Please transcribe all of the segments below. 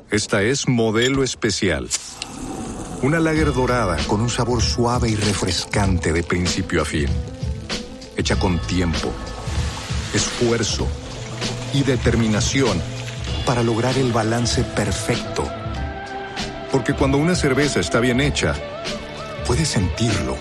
Esta es Modelo Especial. Una lager dorada con un sabor suave y refrescante de principio a fin. Hecha con tiempo, esfuerzo y determinación para lograr el balance perfecto. Porque cuando una cerveza está bien hecha, puedes sentirlo.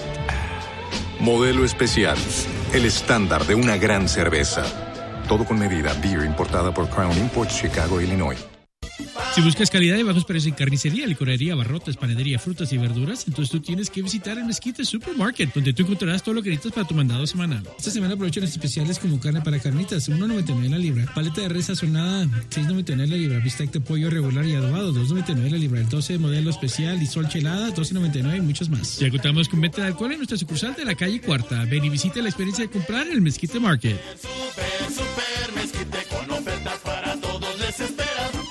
Modelo Especial, el estándar de una gran cerveza. Todo con medida. Beer importada por Crown Imports, Chicago, Illinois. Si buscas calidad y bajos precios en carnicería, licorería, abarrotes, panadería, frutas y verduras, entonces tú tienes que visitar el Mezquite Supermarket, donde tú encontrarás todo lo que necesitas para tu mandado semanal. Esta semana aprovecha los especiales como carne para carnitas, $1.99 la libra, paleta de res sazonada, $6.99 la libra, bistec de pollo regular y adobado, $2.99 la libra, el 12 modelo especial y sol chelada, $12.99 y muchos más. Ya contamos con venta de alcohol en nuestra sucursal de la calle Cuarta. Ven y visita la experiencia de comprar en el Mezquite Market. Super Mezquite con ofertas para todos les espera.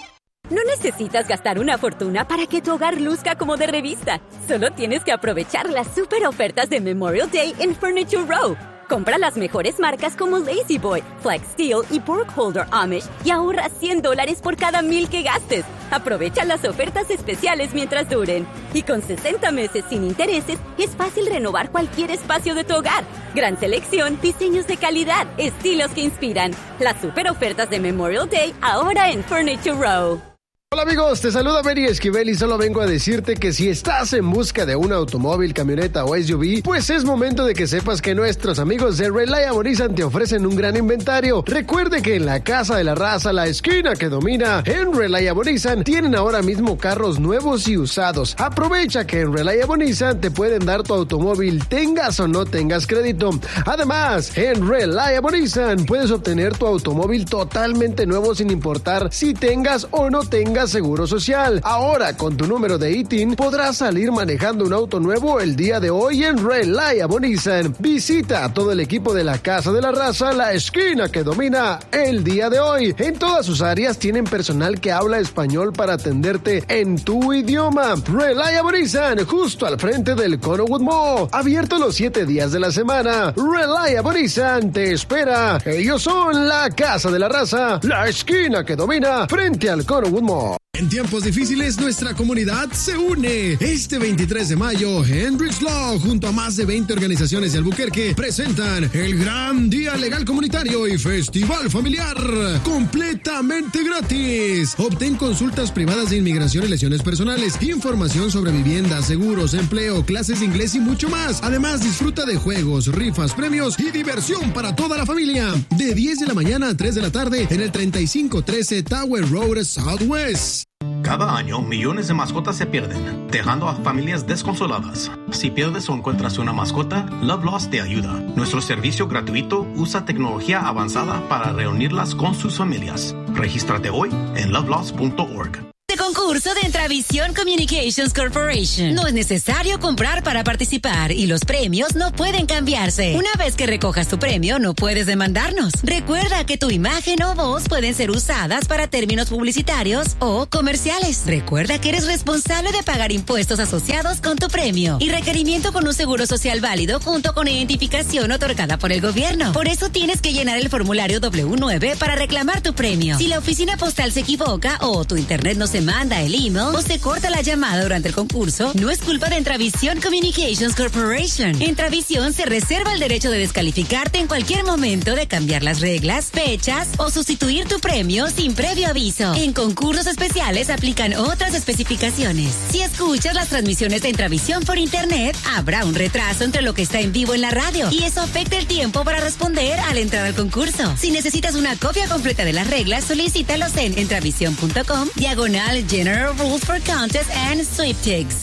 No necesitas gastar una fortuna para que tu hogar luzca como de revista. Solo tienes que aprovechar las super ofertas de Memorial Day en Furniture Row. Compra las mejores marcas como Lazy Boy, Flex Steel y Burkholder Amish y ahorra $100 por cada 1,000 que gastes. Aprovecha las ofertas especiales mientras duren. Y con 60 meses sin intereses, es fácil renovar cualquier espacio de tu hogar. Gran selección, diseños de calidad, estilos que inspiran. Las super ofertas de Memorial Day ahora en Furniture Row. Hola amigos, te saluda Benny Esquivel y solo vengo a decirte que si estás en busca de un automóvil, camioneta o SUV, pues es momento de que sepas que nuestros amigos de Reliable Nissan te ofrecen un gran inventario. Recuerde que en la Casa de la Raza, la esquina que domina, en Reliable Nissan tienen ahora mismo carros nuevos y usados. Aprovecha que en Reliable Nissan te pueden dar tu automóvil, tengas o no tengas crédito. Además, en Reliable Nissan puedes obtener tu automóvil totalmente nuevo sin importar si tengas o no tengas seguro social. Ahora, con tu número de ITIN, podrás salir manejando un auto nuevo el día de hoy en Reliable Nissan. Visita a todo el equipo de la Casa de la Raza, la esquina que domina el día de hoy. En todas sus áreas tienen personal que habla español para atenderte en tu idioma. Reliable Nissan, justo al frente del Connowood Mall. Abierto los 7 días de la semana. Reliable Nissan te espera. Ellos son la Casa de la Raza, la esquina que domina frente al Connowood Mall. En tiempos difíciles, nuestra comunidad se une. Este 23 de mayo, Hendrix Law, junto a más de 20 organizaciones de Albuquerque, presentan el Gran Día Legal Comunitario y Festival Familiar, completamente gratis. Obtén consultas privadas de inmigración y lesiones personales, información sobre vivienda, seguros, empleo, clases de inglés y mucho más. Además, disfruta de juegos, rifas, premios y diversión para toda la familia. De 10 de la mañana a 3 de la tarde en el 3513 Tower Road Southwest. Cada año, millones de mascotas se pierden, dejando a familias desconsoladas. Si pierdes o encuentras una mascota, Love Lost te ayuda. Nuestro servicio gratuito usa tecnología avanzada para reunirlas con sus familias. Regístrate hoy en lovelost.org. Concurso de Entravisión Communications Corporation. No es necesario comprar para participar y los premios no pueden cambiarse. Una vez que recojas tu premio, no puedes demandarnos. Recuerda que tu imagen o voz pueden ser usadas para términos publicitarios o comerciales. Recuerda que eres responsable de pagar impuestos asociados con tu premio y requerimiento con un seguro social válido junto con identificación otorgada por el gobierno. Por eso tienes que llenar el formulario W9 para reclamar tu premio. Si la oficina postal se equivoca o tu internet no se manda el email o se corta la llamada durante el concurso, no es culpa de Entravisión Communications Corporation. Entravisión se reserva el derecho de descalificarte en cualquier momento, de cambiar las reglas, fechas o sustituir tu premio sin previo aviso. En concursos especiales aplican otras especificaciones. Si escuchas las transmisiones de Entravisión por internet, habrá un retraso entre lo que está en vivo en la radio y eso afecta el tiempo para responder al entrar al concurso. Si necesitas una copia completa de las reglas, solicítalos en entravision.com/General Rules for Contests and Sweepstakes.